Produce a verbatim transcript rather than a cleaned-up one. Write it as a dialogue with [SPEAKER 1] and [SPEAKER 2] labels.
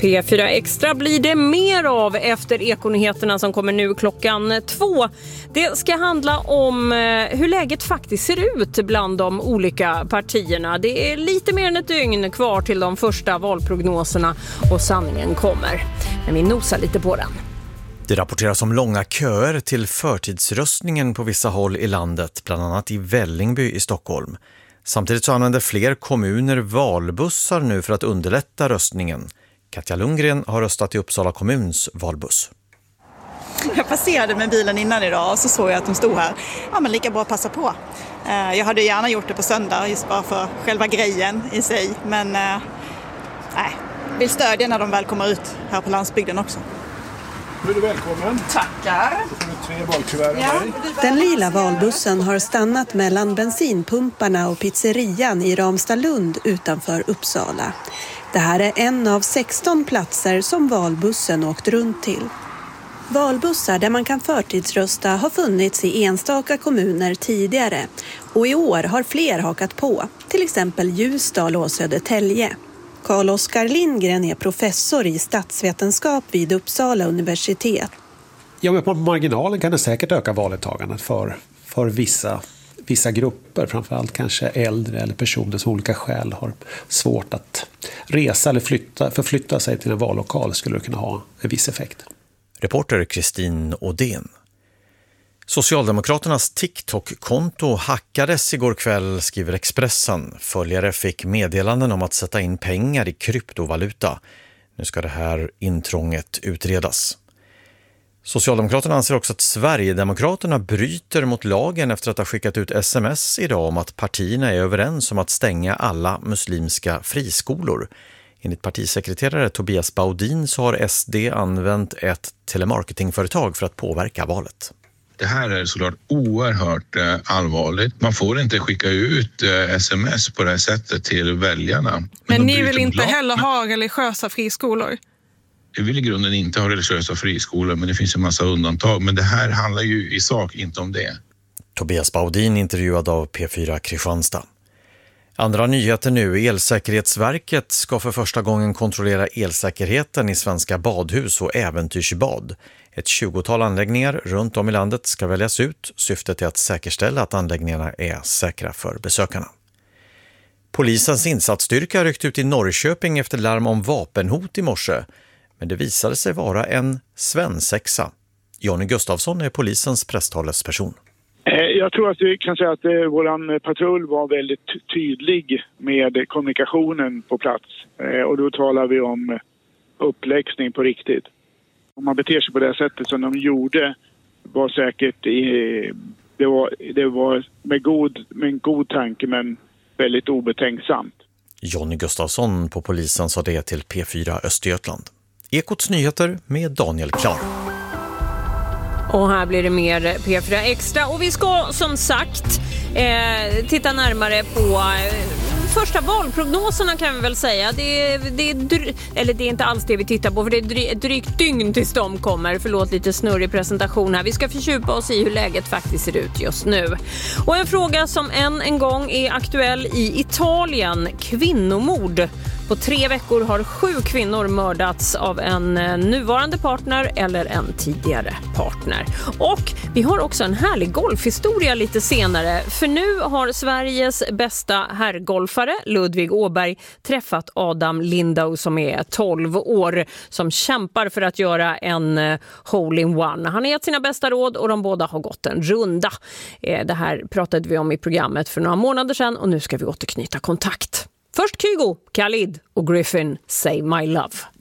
[SPEAKER 1] P fyra Extra blir det mer av efter Ekonyheterna som kommer nu klockan två. Det ska handla om hur läget faktiskt ser ut bland de olika partierna. Det är lite mer än ett dygn kvar till de första valprognoserna och sanningen kommer. Men vi nosar lite på den.
[SPEAKER 2] Det rapporteras om långa köer till förtidsröstningen på vissa håll i landet, bland annat i Vällingby i Stockholm. Samtidigt så använder fler kommuner valbussar nu för att underlätta röstningen. Katja Lundgren har röstat i Uppsala kommuns valbuss.
[SPEAKER 3] Jag passerade med bilen innan idag och så såg jag att de stod här. Ja, men lika bra att passa på. Jag hade gärna gjort det på söndag just bara för själva grejen i sig. Men nej, vill stödja när de väl kommer ut här på landsbygden också.
[SPEAKER 4] Nu är du välkommen.
[SPEAKER 3] Tackar.
[SPEAKER 4] Då får du tre valkuvert
[SPEAKER 3] ja.
[SPEAKER 5] Den lila valbussen har stannat mellan bensinpumparna och pizzerian i Ramstadlund utanför Uppsala. Det här är en av sexton platser som valbussen åkt runt till. Valbussar där man kan förtidsrösta har funnits i enstaka kommuner tidigare och i år har fler hakat på, till exempel Ljusdal och Södertälje. Carl-Oskar Lindgren är professor i statsvetenskap vid Uppsala universitet.
[SPEAKER 6] Ja, men på marginalen kan det säkert öka valdeltagandet för, för vissa, vissa grupper, framförallt kanske äldre eller personer som olika skäl har svårt att resa eller flytta, förflytta sig till en vallokal skulle det kunna ha en viss effekt.
[SPEAKER 2] Reporter Kristin Odén. Socialdemokraternas TikTok-konto hackades igår kväll, skriver Expressen. Följare fick meddelanden om att sätta in pengar i kryptovaluta. Nu ska det här intrånget utredas. Socialdemokraterna anser också att Sverigedemokraterna bryter mot lagen efter att ha skickat ut sms idag om att partierna är överens om att stänga alla muslimska friskolor. Enligt partisekreterare Tobias Baudin så har S D använt ett telemarketingföretag för att påverka valet.
[SPEAKER 7] Det här är såklart oerhört eh, allvarligt. Man får inte skicka ut eh, sms på det här sättet till väljarna. Men,
[SPEAKER 8] Men ni vill inte lag. heller ha religiösa friskolor?
[SPEAKER 7] Vi vill i grunden inte ha religiösa friskolor, men det finns en massa undantag. Men det här handlar ju i sak inte om det.
[SPEAKER 2] Tobias Baudin intervjuad av P fyra Kristianstad. Andra nyheter nu. Elsäkerhetsverket ska för första gången kontrollera elsäkerheten i svenska badhus och äventyrsbad. Ett tjugotal anläggningar runt om i landet ska väljas ut. Syftet är att säkerställa att anläggningarna är säkra för besökarna. Polisens insatsstyrka ryckte ut i Norrköping efter larm om vapenhot i morse. Men det visade sig vara en svensexa. Jonny Gustafsson är polisens presstalesperson.
[SPEAKER 4] Jag tror att vi kan säga att vår patrull var väldigt tydlig med kommunikationen på plats. Och då talar vi om uppläxning på riktigt. Om man beter sig på det sättet som de gjorde var säkert det var, det var med, god, med en god tanke men väldigt obetänksamt.
[SPEAKER 2] Jonny Gustafsson på polisen sa det till P fyra Östergötland. Ekots nyheter med Daniel Klar.
[SPEAKER 1] Och här blir det mer P fyra Extra. Och vi ska som sagt eh, titta närmare på eh, första valprognoserna kan vi väl säga. Det är, det är dry- eller det är inte alls det vi tittar på för det är dry- ett drygt dygn tills de kommer. Förlåt lite snurrig presentation här. Vi ska fördjupa oss i hur läget faktiskt ser ut just nu. Och en fråga som än en gång är aktuell i Italien. Kvinnomord. På tre veckor har sju kvinnor mördats av en nuvarande partner eller en tidigare partner. Och vi har också en härlig golfhistoria lite senare. För nu har Sveriges bästa herrgolfare Ludvig Åberg träffat Adam Lindau som är tolv år. Som kämpar för att göra en hole-in-one. Han har gett sina bästa råd och de båda har gått en runda. Det här pratade vi om i programmet för några månader sedan och nu ska vi återknyta kontakt. Först Kygo, Khalid och Griffin, Say My Love.